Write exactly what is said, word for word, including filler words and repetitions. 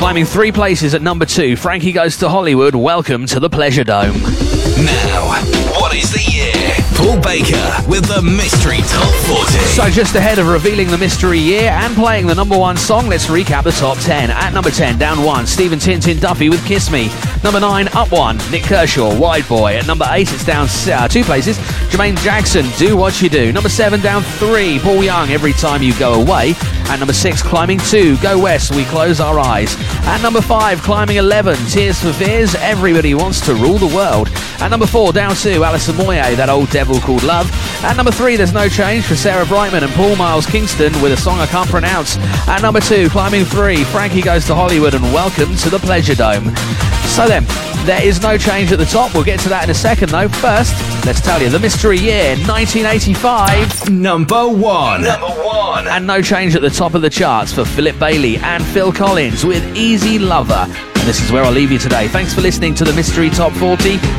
Climbing three places at number two, Frankie Goes to Hollywood, Welcome to the Pleasure Dome. Now, what is the year? Paul Baker with the Mystery Top forty. So just ahead of revealing the mystery year and playing the number one song, let's recap the top ten. At number ten, down one, Stephen Tintin Duffy with Kiss Me. Number nine, up one, Nick Kershaw, Wide Boy. At number eight, it's down uh, two places, Jermaine Jackson, Do What You Do. Number seven, down three, Paul Young, Every Time You Go Away. At number six, climbing two, Go West, We Close Our Eyes. At number five, climbing eleven, Tears for Fears, Everybody Wants to Rule the World. At number four, down two, Alison Moyet, That Old Devil Called Love. At number three, there's no change for Sarah Brightman and Paul Miles Kingston with a song I can't pronounce. At number two, climbing three, Frankie Goes to Hollywood and Welcome to the Pleasure Dome. So then, there is no change at the top. We'll get to that in a second though. First, let's tell you the mystery year, nineteen eighty-five. Number one. Number one. And no change at the top of the charts for Philip Bailey and Phil Collins with Easy Lover. And this is where I'll leave you today. Thanks for listening to the Mystery Top forty.